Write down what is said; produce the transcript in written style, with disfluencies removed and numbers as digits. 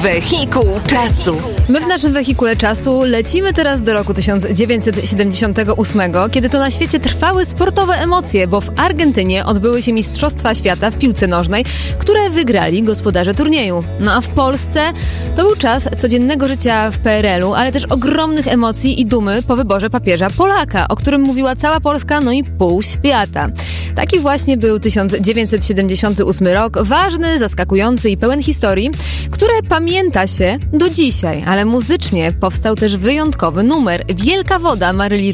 Wehikuł czasu. My w naszym wehikule czasu lecimy teraz do roku 1978, kiedy to na świecie trwały sportowe emocje, bo w Argentynie odbyły się Mistrzostwa Świata w piłce nożnej, które wygrali gospodarze turnieju. No a w Polsce to był czas codziennego życia w PRL-u, ale też ogromnych emocji i dumy po wyborze papieża Polaka, o którym mówiła cała Polska, no i pół świata. Taki właśnie był 1978 rok, ważny, zaskakujący i pełen historii, które pamięta się do dzisiaj, ale muzycznie powstał też wyjątkowy numer Wielka Woda Maryli